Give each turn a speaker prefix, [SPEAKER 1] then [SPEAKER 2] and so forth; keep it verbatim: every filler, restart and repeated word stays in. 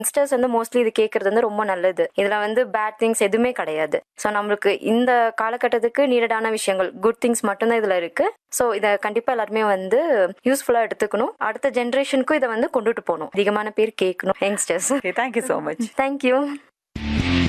[SPEAKER 1] Youngsters வந்து mostly இது கேட்கறது வந்து ரொம்ப நல்லது. இதுல வந்து பேட் திங்ஸ் எதுவுமே கிடையாது. ஸோ நம்மளுக்கு இந்த காலகட்டத்துக்கு நீடடான விஷயங்கள், குட் திங்ஸ் மட்டும்தான் இதுல இருக்கு. ஸோ இதை கண்டிப்பா எல்லாருமே வந்து யூஸ்ஃபுல்லா எடுத்துக்கணும். அடுத்த ஜென்ரேஷனுக்கும் இதை வந்து கொண்டுட்டு போகணும். அதிகமான பேர் கேட்கணும் youngsters.
[SPEAKER 2] Thank you so much.
[SPEAKER 1] Thank you.